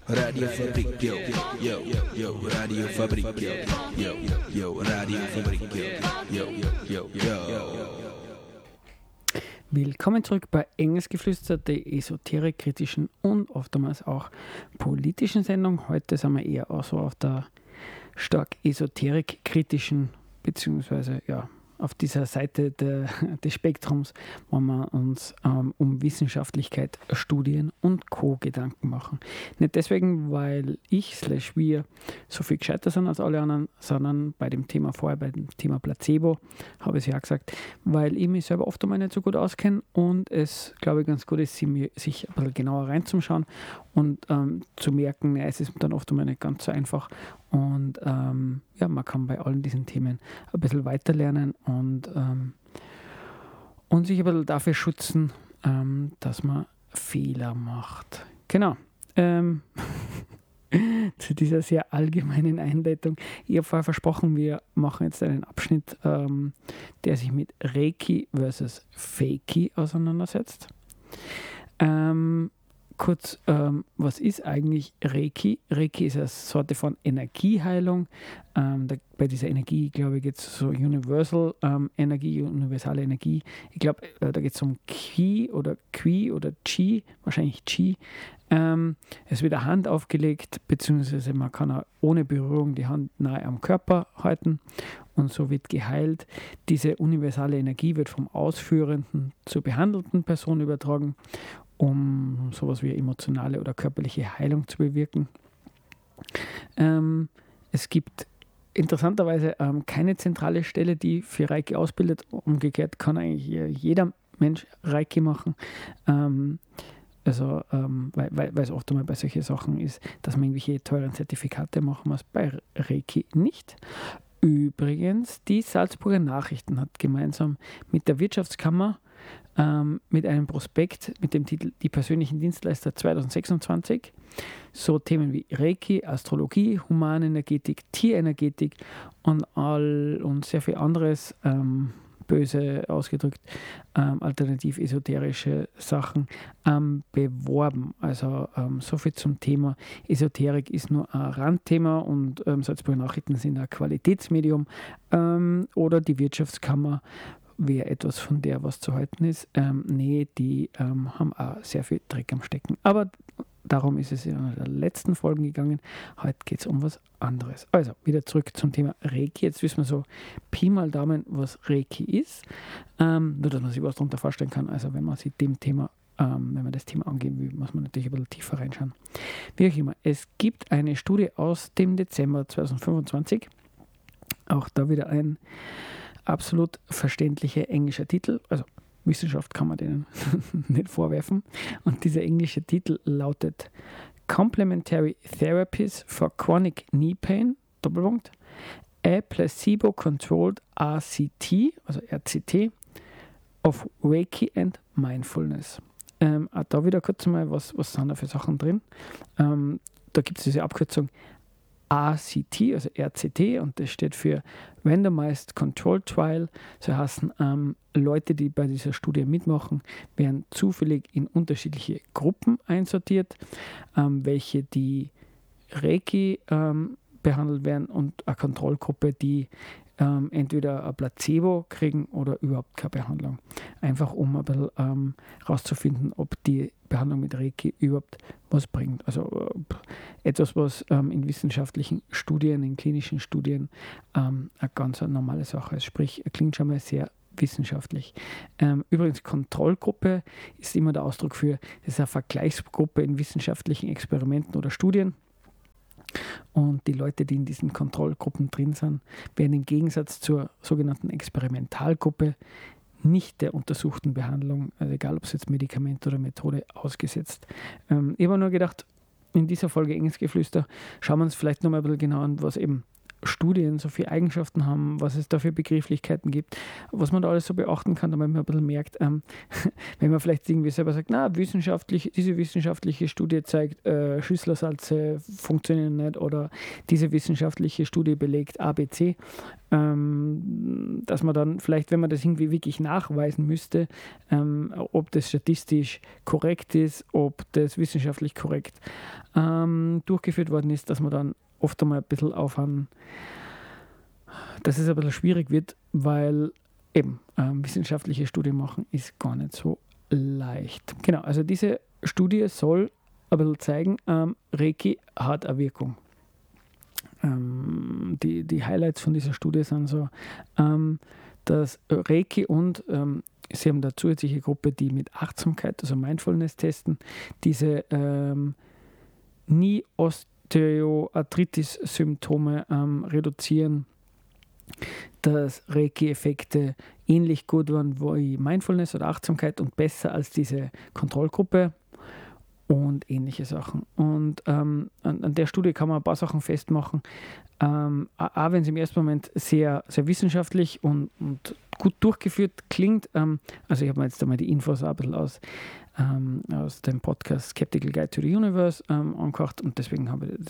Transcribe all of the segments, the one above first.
Radiofabrik, yo, Radiofabrik, yo, Radiofabrik, yo. Willkommen zurück bei Engelsgeflüster, der esoterik-kritischen und oftmals auch politischen Sendung. Heute sind wir eher auch so auf der stark esoterik-kritischen, beziehungsweise ja, auf dieser Seite des Spektrums, wo wir uns um Wissenschaftlichkeit, Studien und Co. Gedanken machen. Nicht deswegen, weil wir so viel gescheiter sind als alle anderen, sondern bei dem Thema vorher, bei dem Thema Placebo, habe ich es ja gesagt, weil ich mich selber oft einmal nicht so gut auskenne und es, glaube ich, ganz gut ist, sich ein bisschen genauer reinzuschauen und zu merken, ja, es ist dann oft einmal nicht ganz so einfach. Und ja, man kann bei allen diesen Themen ein bisschen weiterlernen und sich ein bisschen dafür schützen, dass man Fehler macht. Genau. Zu dieser sehr allgemeinen Einleitung. Ich habe vorher versprochen, wir machen jetzt einen Abschnitt, der sich mit Reiki versus Fakey auseinandersetzt. Kurz, was ist eigentlich Reiki? Reiki ist eine Sorte von Energieheilung. Bei dieser Energie, glaube ich, geht es so universal Energie, universale Energie. Ich glaube, da geht es um Qi oder Chi, wahrscheinlich Chi. Es wird eine Hand aufgelegt, beziehungsweise man kann auch ohne Berührung die Hand nahe am Körper halten und so wird geheilt. Diese universale Energie wird vom Ausführenden zur behandelten Person übertragen, um sowas wie emotionale oder körperliche Heilung zu bewirken. Es gibt interessanterweise keine zentrale Stelle, die für Reiki ausbildet. Umgekehrt kann eigentlich jeder Mensch Reiki machen. Weil es oft einmal bei solchen Sachen ist, dass man irgendwelche teuren Zertifikate machen muss, bei Reiki nicht. Übrigens, die Salzburger Nachrichten hat gemeinsam mit der Wirtschaftskammer mit einem Prospekt mit dem Titel Die persönlichen Dienstleister 2026 so Themen wie Reiki, Astrologie, Humanenergetik, Tierenergetik und sehr viel anderes, böse ausgedrückt, alternativ esoterische Sachen beworben. Also so viel zum Thema. Esoterik ist nur ein Randthema und Salzburger Nachrichten sind ein Qualitätsmedium oder die Wirtschaftskammer wäre etwas von der, was zu halten ist. Die haben auch sehr viel Dreck am Stecken. Aber darum ist es in einer der letzten Folgen gegangen. Heute geht es um was anderes. Also, wieder zurück zum Thema Reiki. Jetzt wissen wir so Pi mal Daumen, was Reiki ist. Nur, dass man sich was darunter vorstellen kann. Also, wenn man sich dem Thema, wenn man das Thema angehen will, muss man natürlich ein bisschen tiefer reinschauen. Wie auch immer, es gibt eine Studie aus dem Dezember 2025. Auch da wieder ein absolut verständlicher englischer Titel, also Wissenschaft kann man denen nicht vorwerfen. Und dieser englische Titel lautet Complementary Therapies for Chronic Knee Pain, Doppelpunkt, a Placebo-Controlled RCT, also RCT, of Reiki and Mindfulness. Auch da wieder kurz mal, was sind da für Sachen drin. Da gibt es diese Abkürzung RCT, also RCT, und das steht für Randomized Control Trial. So heißen Leute, die bei dieser Studie mitmachen, werden zufällig in unterschiedliche Gruppen einsortiert, welche die Reiki behandelt werden und eine Kontrollgruppe, die entweder ein Placebo kriegen oder überhaupt keine Behandlung. Einfach um ein bisschen rauszufinden, ob die Behandlung mit Reiki überhaupt was bringt. Also etwas, was in wissenschaftlichen Studien, in klinischen Studien eine ganz normale Sache ist. Sprich, klingt schon mal sehr wissenschaftlich. Übrigens, Kontrollgruppe ist immer der Ausdruck für, das ist eine Vergleichsgruppe in wissenschaftlichen Experimenten oder Studien. Und die Leute, die in diesen Kontrollgruppen drin sind, werden im Gegensatz zur sogenannten Experimentalgruppe nicht der untersuchten Behandlung, also egal ob es jetzt Medikament oder Methode, ausgesetzt. Ich habe nur gedacht, in dieser Folge Engelsgeflüster schauen wir uns vielleicht noch mal ein bisschen genau an, was eben Studien so viele Eigenschaften haben, was es da für Begrifflichkeiten gibt, was man da alles so beachten kann, damit man ein bisschen merkt, wenn man vielleicht irgendwie selber sagt, na, diese wissenschaftliche Studie zeigt, Schüsslersalze funktionieren nicht oder diese wissenschaftliche Studie belegt ABC, dass man dann vielleicht, wenn man das irgendwie wirklich nachweisen müsste, ob das statistisch korrekt ist, ob das wissenschaftlich korrekt durchgeführt worden ist, dass man dann oft einmal ein bisschen dass es ein bisschen schwierig wird, weil eben wissenschaftliche Studien machen ist gar nicht so leicht. Genau, also diese Studie soll ein bisschen zeigen, Reiki hat eine Wirkung. Die Highlights von dieser Studie sind so, dass Reiki und sie haben da zusätzliche Gruppe, die mit Achtsamkeit, also Mindfulness testen, diese Osteoarthritis-Symptome reduzieren, dass Reiki-Effekte ähnlich gut waren wie Mindfulness oder Achtsamkeit und besser als diese Kontrollgruppe und ähnliche Sachen. Und an der Studie kann man ein paar Sachen festmachen, auch wenn es im ersten Moment sehr, sehr wissenschaftlich und gut durchgeführt klingt. Also ich habe mir jetzt einmal die Infos auch ein bisschen aus dem Podcast Skeptical Guide to the Universe angehört und deswegen habe ich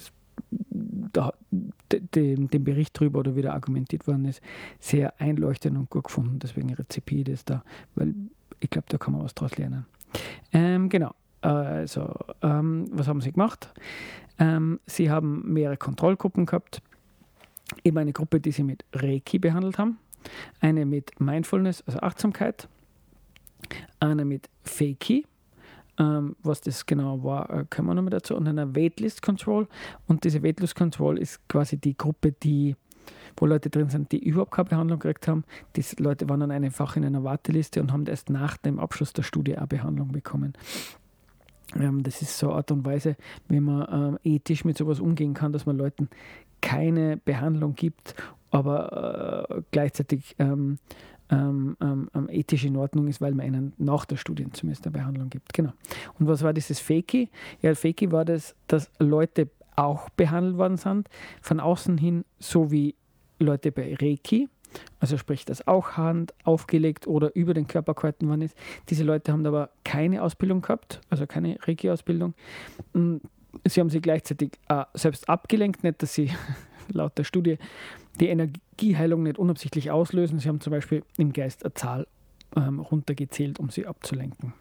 den Bericht darüber oder wie der argumentiert worden ist, sehr einleuchtend und gut gefunden. Deswegen rezipiere ich das da, weil ich glaube, da kann man was draus lernen. Genau. Also, was haben sie gemacht? Sie haben mehrere Kontrollgruppen gehabt. Eben eine Gruppe, die sie mit Reiki behandelt haben, eine mit Mindfulness, also Achtsamkeit, eine mit Fakie, was das genau war, kommen wir nochmal dazu, und eine Waitlist Control. Und diese Waitlist Control ist quasi die Gruppe, wo Leute drin sind, die überhaupt keine Behandlung gekriegt haben. Diese Leute waren dann einfach in einer Warteliste und haben erst nach dem Abschluss der Studie eine Behandlung bekommen. Das ist so eine Art und Weise, wie man ethisch mit sowas umgehen kann, dass man Leuten keine Behandlung gibt, aber gleichzeitig ethisch in Ordnung ist, weil man ihnen nach der Studie zumindest eine Behandlung gibt. Genau. Und was war dieses Fakie? Ja, Fakie war das, dass Leute auch behandelt worden sind, von außen hin, so wie Leute bei Reiki, also sprich, dass auch Hand aufgelegt oder über den Körper gehalten worden ist. Diese Leute haben aber keine Ausbildung gehabt, also keine Reiki-Ausbildung. Sie haben sich gleichzeitig selbst abgelenkt, nicht, dass sie laut der Studie die Energieheilung nicht unabsichtlich auslösen. Sie haben zum Beispiel im Geist eine Zahl runtergezählt, um sie abzulenken.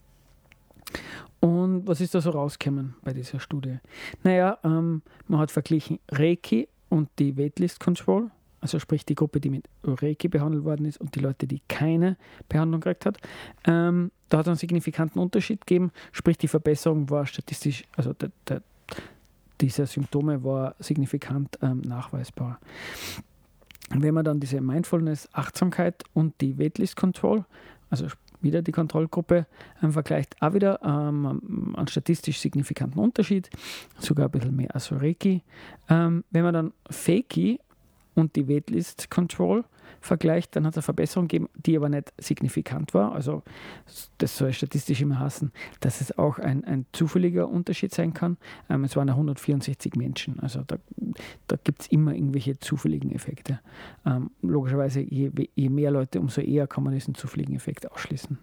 Und was ist da so rausgekommen bei dieser Studie? Naja, man hat verglichen Reiki und die Waitlist Control, also sprich die Gruppe, die mit Reiki behandelt worden ist und die Leute, die keine Behandlung gekriegt hat. Da hat es einen signifikanten Unterschied gegeben, sprich die Verbesserung war statistisch, also diese Symptome war signifikant nachweisbar. Wenn man dann diese Mindfulness, Achtsamkeit und die Waitlist Control, also wieder die Kontrollgruppe, vergleicht, auch wieder einen statistisch signifikanten Unterschied, sogar ein bisschen mehr als Reiki. Wenn man dann Fakie und die Waitlist Control vergleicht, dann hat es eine Verbesserung gegeben, die aber nicht signifikant war. Also das soll statistisch immer heißen, dass es auch ein zufälliger Unterschied sein kann. Es waren 164 Menschen, also da gibt es immer irgendwelche zufälligen Effekte. Logischerweise, je mehr Leute, umso eher kann man diesen zufälligen Effekt ausschließen.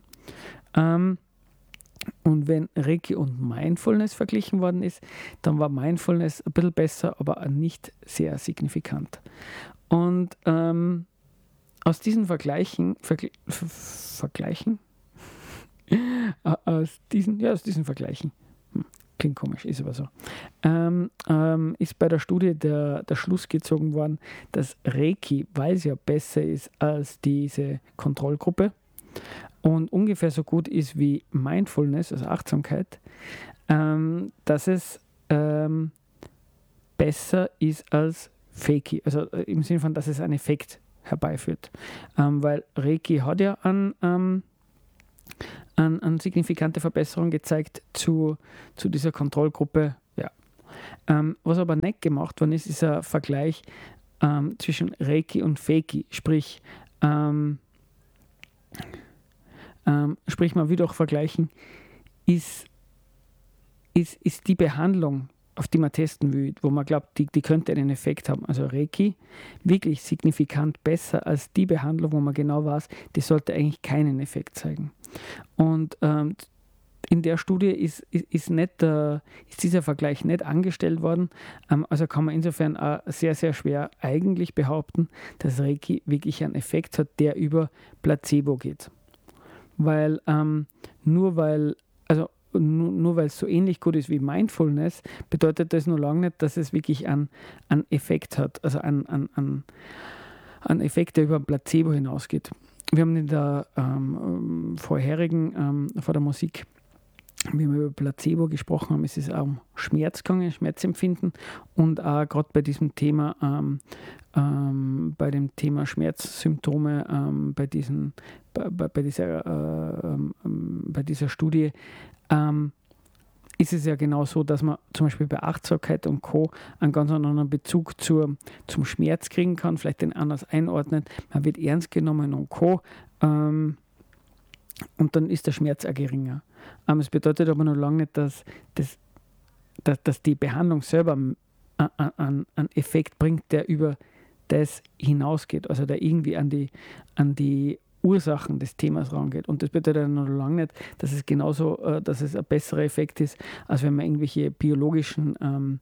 Und wenn Reiki und Mindfulness verglichen worden ist, dann war Mindfulness ein bisschen besser, aber nicht sehr signifikant. Und aus diesen Vergleichen, klingt komisch, ist aber so, ist bei der Studie der Schluss gezogen worden, dass Reiki, weil es ja besser ist als diese Kontrollgruppe, und ungefähr so gut ist wie Mindfulness, also Achtsamkeit, dass es besser ist als Fakie, also im Sinne von, dass es einen Effekt herbeiführt. Weil Reiki hat ja eine signifikante Verbesserung gezeigt zu dieser Kontrollgruppe. Ja. Was aber nicht gemacht worden ist, ist ein Vergleich zwischen Reiki und Fakie, sprich mal wieder auch vergleichen, ist die Behandlung auf die man testen will, wo man glaubt, die könnte einen Effekt haben. Also Reiki wirklich signifikant besser als die Behandlung, wo man genau weiß, die sollte eigentlich keinen Effekt zeigen. Und in der Studie ist dieser Vergleich nicht angestellt worden. Also kann man insofern auch sehr, sehr schwer eigentlich behaupten, dass Reiki wirklich einen Effekt hat, der über Placebo geht. Weil nur weil es so ähnlich gut ist wie Mindfulness, bedeutet das noch lange nicht, dass es wirklich einen Effekt hat, also einen Effekt, der über Placebo hinausgeht. Wir haben in der vorherigen, vor der Musik, wie wir über Placebo gesprochen haben, es ist auch um Schmerz gegangen, Schmerzempfinden und auch gerade bei diesem Thema, bei dem Thema Schmerzsymptome, bei dieser Studie, ist es ja genau so, dass man zum Beispiel bei Achtsamkeit und Co. einen ganz anderen Bezug zum Schmerz kriegen kann, vielleicht den anders einordnet. Man wird ernst genommen und Co. Und dann ist der Schmerz auch geringer. Es bedeutet aber noch lange nicht, dass die Behandlung selber einen Effekt bringt, der über das hinausgeht, also der irgendwie an die Ursachen des Themas rangeht. Und das bedeutet noch lange nicht, dass es genauso, dass es ein besserer Effekt ist, als wenn man irgendwelche biologischen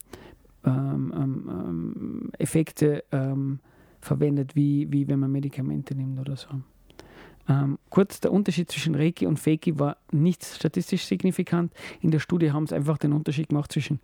Effekte verwendet, wie wenn man Medikamente nimmt oder so. Kurz, der Unterschied zwischen Reiki und Fakey war nicht statistisch signifikant. In der Studie haben sie einfach den Unterschied gemacht zwischen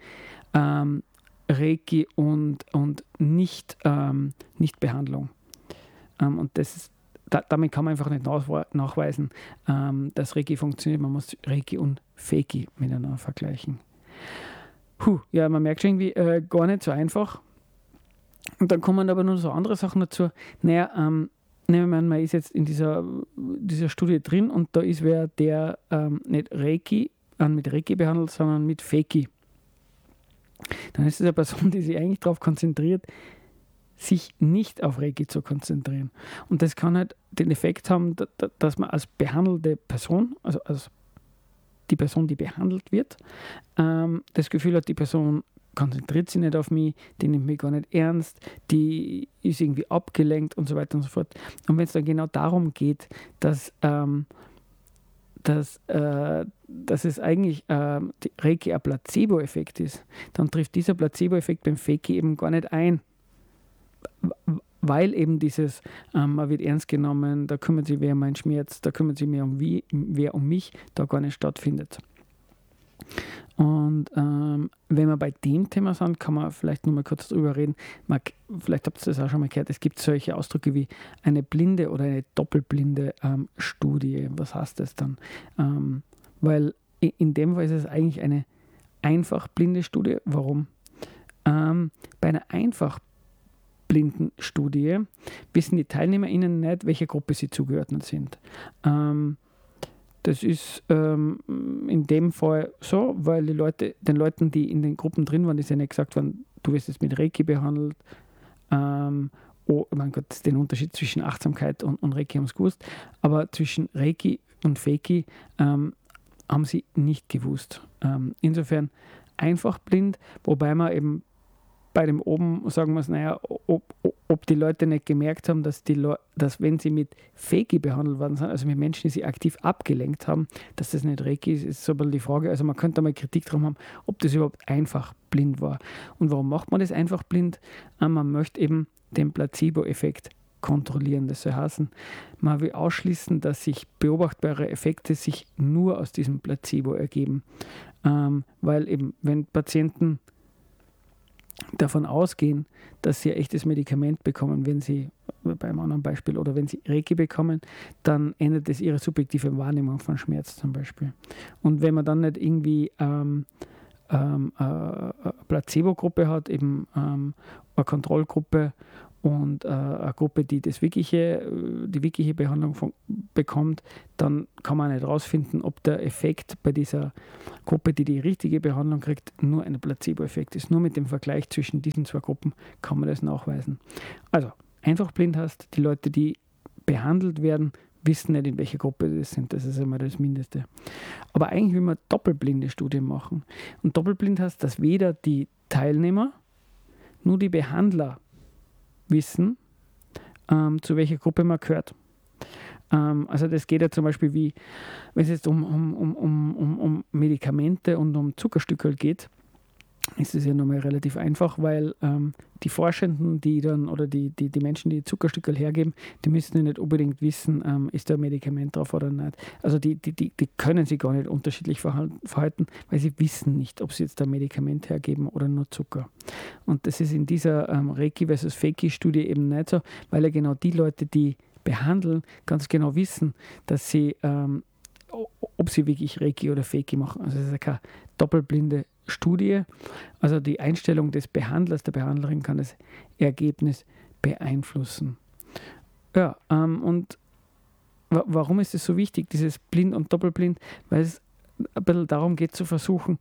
Reiki und Nicht-Behandlung. Und das ist, damit kann man einfach nicht nachweisen, dass Reiki funktioniert. Man muss Reiki und Fakey miteinander vergleichen. Ja, man merkt schon irgendwie gar nicht so einfach. Und dann kommen aber noch so andere Sachen dazu. Naja, nehmen wir an, man ist jetzt in dieser Studie drin und da ist wer, der nicht Reiki, mit Reiki behandelt, sondern mit Fakey. Dann ist es eine Person, die sich eigentlich darauf konzentriert, sich nicht auf Reiki zu konzentrieren. Und das kann halt den Effekt haben, dass man als behandelte Person, also als die Person, die behandelt wird, das Gefühl hat, die Person konzentriert sich nicht auf mich, die nimmt mich gar nicht ernst, die ist irgendwie abgelenkt und so weiter und so fort. Und wenn es dann genau darum geht, dass es eigentlich Reiki ein Placebo-Effekt ist, dann trifft dieser Placebo-Effekt beim Fakey eben gar nicht ein. Weil eben dieses, man wird ernst genommen, da kümmert sich wer um meinen Schmerz, da kümmert sich wer um mich, da gar nicht stattfindet. Und wenn wir bei dem Thema sind, kann man vielleicht nur mal kurz drüber reden. Vielleicht habt ihr das auch schon mal gehört, es gibt solche Ausdrücke wie eine blinde oder eine doppelblinde Studie. Was heißt das dann? Weil in dem Fall ist es eigentlich eine einfach blinde Studie. Warum? Bei einer einfach blinden Studie wissen die TeilnehmerInnen nicht, welcher Gruppe sie zugeordnet sind. Das ist in dem Fall so, weil den Leuten, die in den Gruppen drin waren, ist ja nicht gesagt worden, du wirst jetzt mit Reiki behandelt. Mein Gott, den Unterschied zwischen Achtsamkeit und Reiki haben sie gewusst, aber zwischen Reiki und Fakey haben sie nicht gewusst. Insofern einfach blind, wobei man eben bei dem oben sagen muss, naja, ob die Leute nicht gemerkt haben, dass wenn sie mit Fakey behandelt worden sind, also mit Menschen, die sie aktiv abgelenkt haben, dass das nicht Reiki ist so ein bisschen die Frage. Also man könnte mal Kritik daran haben, ob das überhaupt einfach blind war. Und warum macht man das einfach blind? Man möchte eben den Placebo-Effekt kontrollieren. Das soll heißen, man will ausschließen, dass sich beobachtbare Effekte sich nur aus diesem Placebo ergeben. Weil eben, wenn Patienten davon ausgehen, dass sie ein echtes Medikament bekommen, wenn sie, beim anderen Beispiel, oder wenn sie Reiki bekommen, dann ändert es ihre subjektive Wahrnehmung von Schmerz zum Beispiel. Und wenn man dann nicht irgendwie eine Placebo-Gruppe hat, eben eine Kontrollgruppe und eine Gruppe, die die wirkliche Behandlung bekommt, dann kann man nicht herausfinden, ob der Effekt bei dieser Gruppe, die richtige Behandlung kriegt, nur ein Placebo-Effekt ist. Nur mit dem Vergleich zwischen diesen zwei Gruppen kann man das nachweisen. Also, einfach blind hast, die Leute, die behandelt werden, wissen nicht, in welcher Gruppe das sind. Das ist einmal das Mindeste. Aber eigentlich will man doppelblinde Studien machen. Und doppelblind heißt, dass weder die Teilnehmer, nur die Behandler wissen, zu welcher Gruppe man gehört. Also das geht ja zum Beispiel wie, wenn es jetzt um Medikamente und um Zuckerstückel geht, ist es ja nochmal relativ einfach, weil die Forschenden, die dann oder die Menschen, die Zuckerstückel hergeben, die müssen ja nicht unbedingt wissen, ist da ein Medikament drauf oder nicht. Also die können sich gar nicht unterschiedlich verhalten, weil sie wissen nicht, ob sie jetzt ein Medikament hergeben oder nur Zucker. Und das ist in dieser Reiki versus Fakey-Studie eben nicht so, weil ja genau die Leute, die behandeln, ganz genau wissen, dass sie, ob sie wirklich Reiki oder Fakey machen. Also das ist ja keine doppelblinde Studie. Also die Einstellung des Behandlers, der Behandlerin kann das Ergebnis beeinflussen. Ja, und warum ist es so wichtig, dieses Blind und Doppelblind? Weil es ein bisschen darum geht zu versuchen,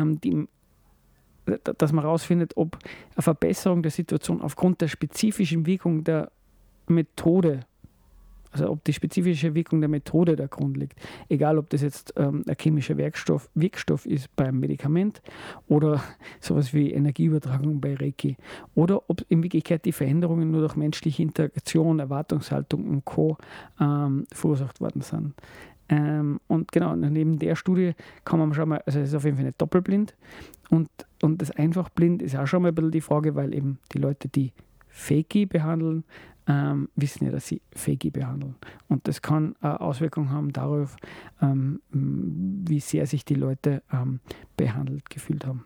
dass man herausfindet, ob eine Verbesserung der Situation aufgrund der spezifischen Wirkung der Methode, also ob die spezifische Wirkung der Methode der Grund liegt. Egal, ob das jetzt ein chemischer Wirkstoff ist beim Medikament oder sowas wie Energieübertragung bei Reiki. Oder ob in Wirklichkeit die Veränderungen nur durch menschliche Interaktion, Erwartungshaltung und Co. verursacht worden sind. Und genau, neben der Studie kann man schon mal, also es ist auf jeden Fall nicht doppelblind. Und das einfach blind ist auch schon mal ein bisschen die Frage, weil eben die Leute, die Fakey behandeln, wissen ja, dass sie Fakey behandeln. Und das kann Auswirkungen haben darauf, wie sehr sich die Leute behandelt gefühlt haben.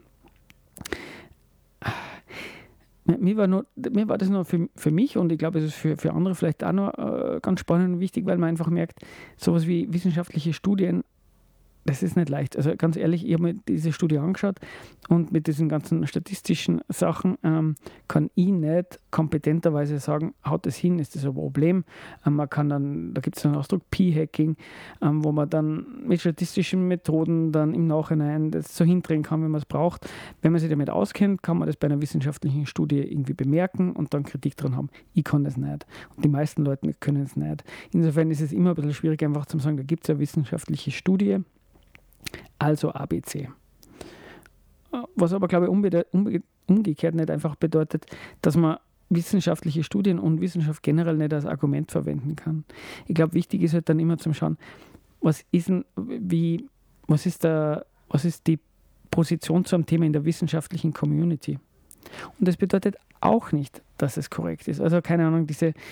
Mir war das nur für mich und ich glaube, es ist für andere vielleicht auch noch ganz spannend und wichtig, weil man einfach merkt, sowas wie wissenschaftliche Studien, das ist nicht leicht. Also ganz ehrlich, ich habe mir diese Studie angeschaut und mit diesen ganzen statistischen Sachen kann ich nicht kompetenterweise sagen, haut das hin, ist das ein Problem. Man kann dann, da gibt es einen Ausdruck P-Hacking, wo man dann mit statistischen Methoden dann im Nachhinein das so hindrehen kann, wenn man es braucht. Wenn man sich damit auskennt, kann man das bei einer wissenschaftlichen Studie irgendwie bemerken und dann Kritik dran haben. Ich kann das nicht. Und die meisten Leute können es nicht. Insofern ist es immer ein bisschen schwierig, einfach zu sagen, da gibt es eine wissenschaftliche Studie, also ABC. Was aber, glaube ich, umgekehrt nicht einfach bedeutet, dass man wissenschaftliche Studien und Wissenschaft generell nicht als Argument verwenden kann. Ich glaube, wichtig ist halt dann immer zu schauen, was ist die Position zu einem Thema in der wissenschaftlichen Community. Und das bedeutet auch nicht, dass es korrekt ist. Also keine Ahnung,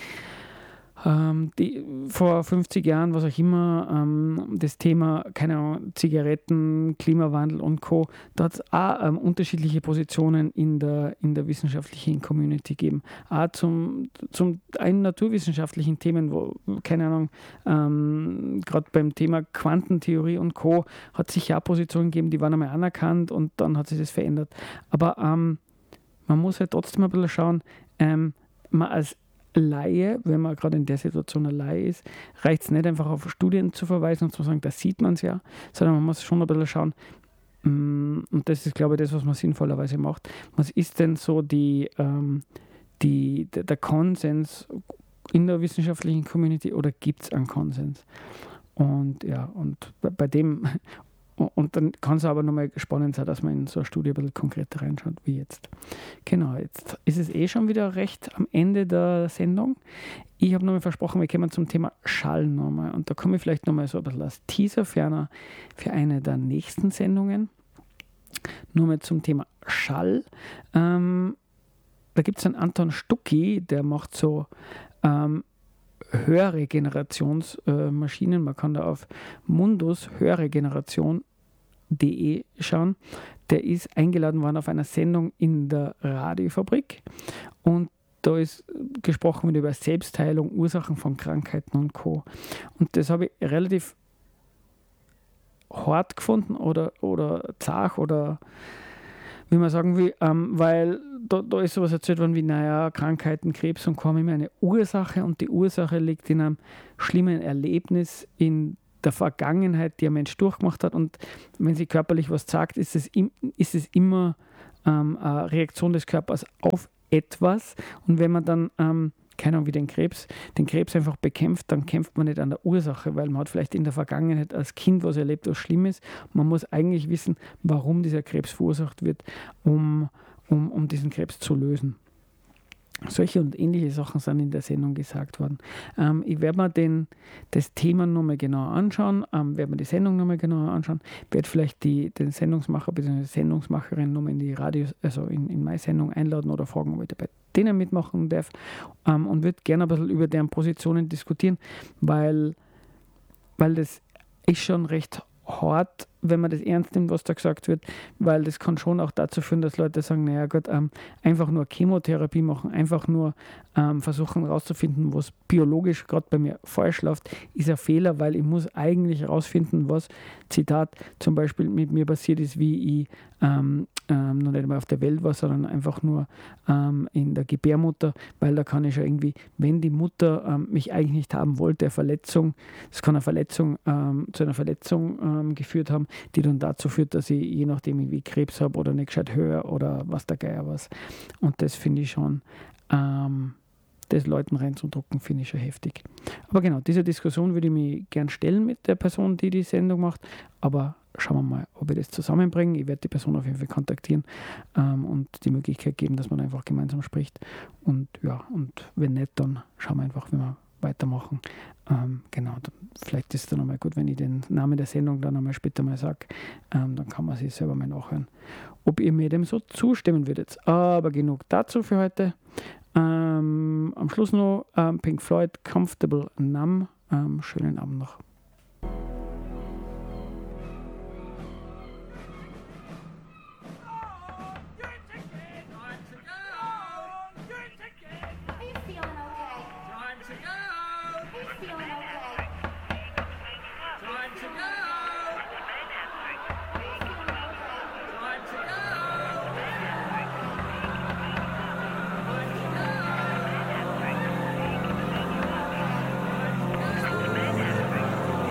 die vor 50 Jahren, was auch immer, das Thema, keine Ahnung, Zigaretten, Klimawandel und Co., da hat es auch unterschiedliche Positionen in der wissenschaftlichen Community gegeben. Auch zum einen naturwissenschaftlichen Themen, wo, keine Ahnung, gerade beim Thema Quantentheorie und Co. hat es sicher auch Positionen gegeben, die waren einmal anerkannt und dann hat sich das verändert. Aber man muss halt trotzdem ein bisschen schauen, man als Laie, wenn man gerade in der Situation eine Laie ist, reicht es nicht einfach auf Studien zu verweisen und zu sagen, da sieht man es ja, sondern man muss schon ein bisschen schauen, und das ist, glaube ich, das, was man sinnvollerweise macht, was ist denn so der Konsens in der wissenschaftlichen Community oder gibt es einen Konsens? Und ja, und bei dem, und dann kann es aber nochmal spannend sein, dass man in so eine Studie ein bisschen konkreter reinschaut, wie jetzt. Genau, jetzt ist es schon wieder recht am Ende der Sendung. Ich habe nochmal versprochen, wir kommen zum Thema Schall nochmal. Und da komme ich vielleicht nochmal so ein bisschen als Teaser für eine der nächsten Sendungen. Nur mal zum Thema Schall. Da gibt es einen Anton Stucki, der macht so Hörregenerationsmaschinen. Man kann da auf Mundus Hörregeneration.de schauen. Der ist eingeladen worden auf einer Sendung in der Radiofabrik und da ist gesprochen über Selbstheilung, Ursachen von Krankheiten und Co. Und das habe ich relativ hart gefunden oder zart oder wie man sagen will, weil da ist sowas erzählt worden wie, Krankheiten, Krebs und Co. haben immer eine Ursache und die Ursache liegt in einem schlimmen Erlebnis in der Vergangenheit, die ein Mensch durchgemacht hat, und wenn sie körperlich was sagt, ist es immer eine Reaktion des Körpers auf etwas, und wenn man dann keine Ahnung, wie den Krebs einfach bekämpft, dann kämpft man nicht an der Ursache, weil man hat vielleicht in der Vergangenheit als Kind was erlebt, was Schlimmes. Man muss eigentlich wissen, warum dieser Krebs verursacht wird, um um diesen Krebs zu lösen. Solche und ähnliche Sachen sind in der Sendung gesagt worden. Ich werde mir das Thema nochmal genauer anschauen, werde mir die Sendung nochmal genauer anschauen, werde vielleicht den Sendungsmacher bzw. Sendungsmacherin nochmal in die Radios, also in meine Sendung einladen oder fragen, ob ich bei denen mitmachen darf, und würde gerne ein bisschen über deren Positionen diskutieren, weil das ist schon recht hart, wenn man das ernst nimmt, was da gesagt wird, weil das kann schon auch dazu führen, dass Leute sagen, naja Gott, einfach nur Chemotherapie machen, einfach nur versuchen herauszufinden, was biologisch gerade bei mir falsch läuft, ist ein Fehler, weil ich muss eigentlich herausfinden, was, Zitat, zum Beispiel mit mir passiert ist, wie ich noch nicht mal auf der Welt war, sondern einfach nur in der Gebärmutter, weil da kann ich ja irgendwie, wenn die Mutter mich eigentlich nicht haben wollte, es kann eine Verletzung zu einer Verletzung geführt haben, die dann dazu führt, dass ich je nachdem irgendwie Krebs habe oder nicht gescheit höre oder was der Geier was. Und das finde ich schon, das Leuten reinzudrucken, finde ich schon heftig. Aber genau, diese Diskussion würde ich mich gern stellen mit der Person, die die Sendung macht, aber schauen wir mal, ob ich das zusammenbringe. Ich werde die Person auf jeden Fall kontaktieren und die Möglichkeit geben, dass man einfach gemeinsam spricht. Und ja, und wenn nicht, dann schauen wir einfach, wie wir weitermachen. Genau, vielleicht ist es dann nochmal gut, wenn ich den Namen der Sendung dann einmal später mal sage. Dann kann man sich selber mal nachhören, ob ihr mir dem so zustimmen würdet. Aber genug dazu für heute. Am Schluss noch Pink Floyd, Comfortable Numb. Schönen Abend noch.